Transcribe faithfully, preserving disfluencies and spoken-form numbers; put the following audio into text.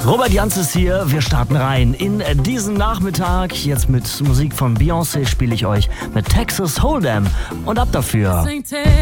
Robert Janz ist hier, wir starten rein in diesen Nachmittag. Jetzt mit Musik von Beyoncé spiele ich euch mit Texas Hold'em und ab dafür.